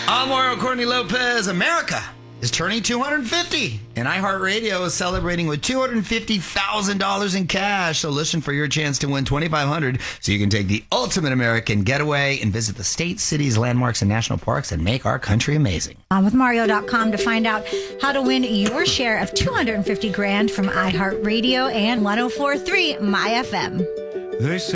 I'm Mario Courtney Lopez. America is turning 250, and iHeartRadio is celebrating with $250,000 in cash. So listen for your chance to win $2,500 so you can take the ultimate American getaway and visit the state, cities, landmarks, and national parks and make our country amazing. On with Mario.com to find out how to win your share of $250,000 from iHeartRadio and 104.3 My FM. They say